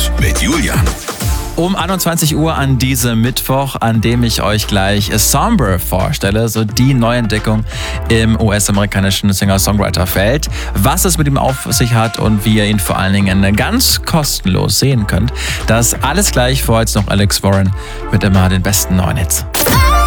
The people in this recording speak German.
mit Julian. Um 21 Uhr an diesem Mittwoch, an dem ich euch gleich Sombre vorstelle, so die Neuentdeckung im US-amerikanischen Singer-Songwriter-Feld. Was es mit ihm auf sich hat und wie ihr ihn vor allen Dingen ganz kostenlos sehen könnt. Das alles gleich, vor jetzt noch Alex Warren mit immer den besten neuen Hits.